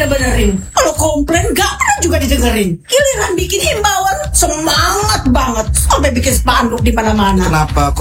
bener-benerin. Kalau komplain gak pernah juga didengerin. Giliran bikin himbauan semangat banget sampai bikin spanduk di mana-mana. Kenapa